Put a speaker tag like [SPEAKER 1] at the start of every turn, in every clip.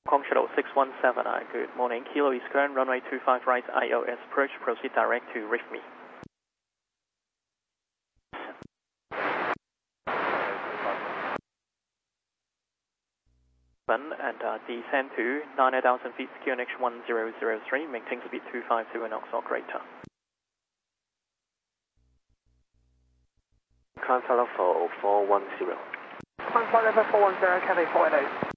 [SPEAKER 1] Hong Shuttle 617, good morning. Kilo East Current, runway 25 right, ILS approach, proceed direct to reach me. And descend to 9,000 feet, QNH 1003, maintain speed 250 knots or greater.
[SPEAKER 2] Contact level 410.
[SPEAKER 3] Contact level 410, Cathay 480.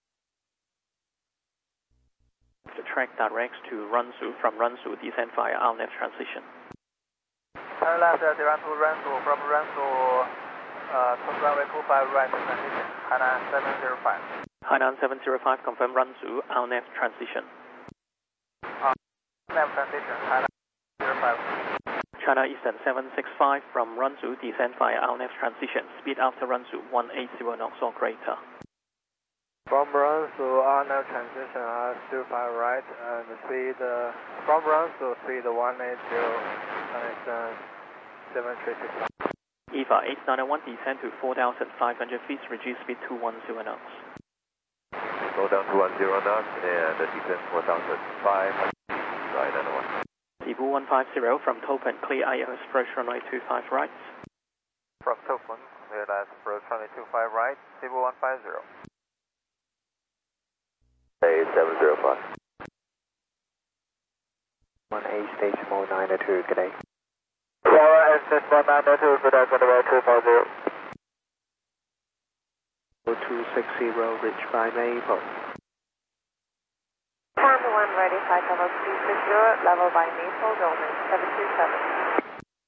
[SPEAKER 1] The track directs to Runsu, from Runsu descend via RNAV transition.
[SPEAKER 3] Turn left, direct to Runsu, from Runsu, runway 25 right transition, Hainan 705.
[SPEAKER 1] Hainan 705, confirm Runsu, RNAV transition.
[SPEAKER 3] RNAV transition, Hainan 05.
[SPEAKER 1] China Eastern 765 from Runsu, descend via RNAV transition, speed after Runsu 180 knots or greater.
[SPEAKER 3] From Runsu, RNAV transition, 05 right, and speed, from Runsu, speed 180, connection 736.
[SPEAKER 1] EVA 891, descend to 4,500 feet, reduce speed 210 knots.
[SPEAKER 4] Slow down to 10 knots and descend 4,005, right and 1.
[SPEAKER 1] Cebu 150 from Topan, clear ILS approach runway 25 right.
[SPEAKER 3] From Topan, ILS approach runway 25 right, Cebu 150.
[SPEAKER 4] Hey, 705.
[SPEAKER 2] 18 stage mode 902, good day.
[SPEAKER 3] 4 stage mode 902, good day, runway 240.
[SPEAKER 2] 0260, reach by Maple.
[SPEAKER 5] Panda 1 ready, flight level 260, level by Maple, Goldman 727.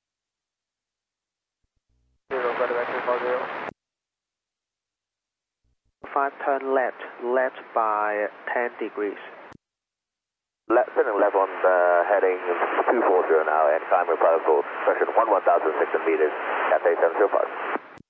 [SPEAKER 3] 0, runway 240.
[SPEAKER 2] 5 turn left by 10 degrees.
[SPEAKER 4] Turning left on heading 240 now and climb reply for pressure 11,600 meters, Cathay 705.